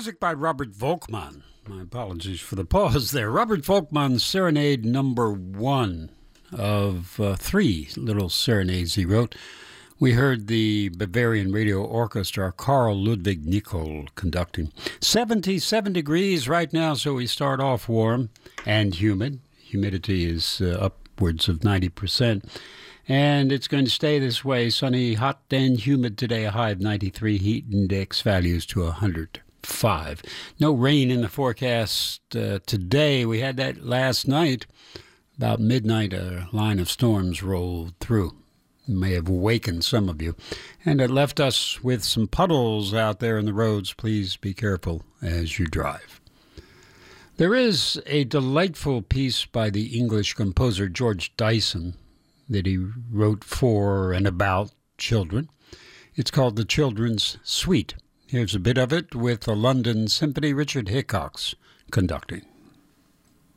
Music by Robert Volkmann. My apologies for the pause there. Robert Volkmann's Serenade number 1 of 3 little serenades he wrote. We heard the Bavarian Radio Orchestra, Carl Ludwig Nicol, conducting. 77 degrees right now, so we start off warm and humid. Humidity is upwards of 90%. And it's going to stay this way, sunny, hot, and humid today, a high of 93, heat index values to 105. No rain in the forecast today. We had that last night. About midnight, a line of storms rolled through. It may have awakened some of you. And it left us with some puddles out there in the roads. Please be careful as you drive. There is a delightful piece by the English composer George Dyson that he wrote for and about children. It's called The Children's Suite. Here's a bit of it with the London Symphony, Richard Hickox conducting.